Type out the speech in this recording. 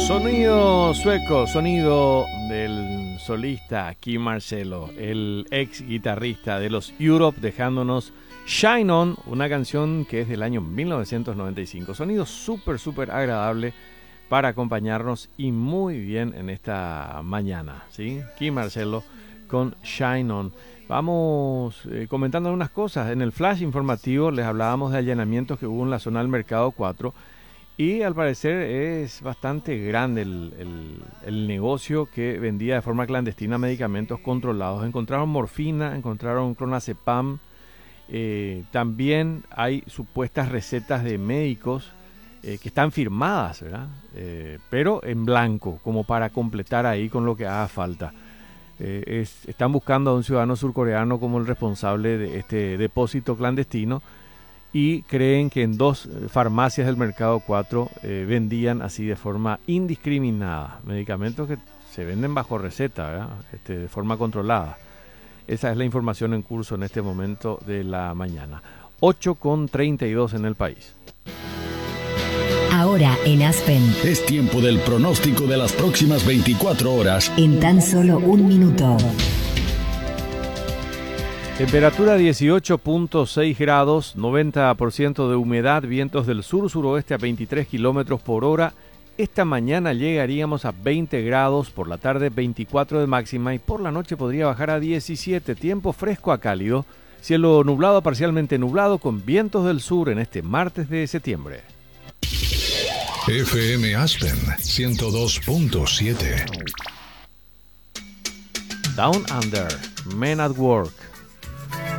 Sonido sueco, sonido del solista Kim Marcello, el ex guitarrista de los Europe, dejándonos Shine On, una canción que es del año 1995. Sonido súper agradable para acompañarnos y muy bien en esta mañana, ¿sí? Kim Marcello con Shine On. Vamos comentando algunas cosas. En el flash informativo les hablábamos de allanamientos que hubo en la zona del Mercado 4. Y al parecer es bastante grande el negocio que vendía de forma clandestina medicamentos controlados. Encontraron morfina, encontraron clonazepam. También hay supuestas recetas de médicos que están firmadas, ¿verdad? Pero en blanco, como para completar ahí con lo que haga falta. Están buscando a un ciudadano surcoreano como el responsable de este depósito clandestino. Y creen que en 2 farmacias del Mercado 4 vendían así de forma indiscriminada medicamentos que se venden bajo receta, ¿verdad? De forma controlada. Esa es la información en curso en este momento de la mañana. 8:32 en el país. Ahora en Aspen. Es tiempo del pronóstico de las próximas 24 horas. En tan solo un minuto. Temperatura 18.6 grados, 90% de humedad, vientos del sur-suroeste a 23 kilómetros por hora. Esta mañana llegaríamos a 20 grados, por la tarde 24 de máxima y por la noche podría bajar a 17. Tiempo fresco a cálido, cielo nublado a parcialmente nublado con vientos del sur en este martes de septiembre. FM Aspen 102.7. Down Under, Men at Work.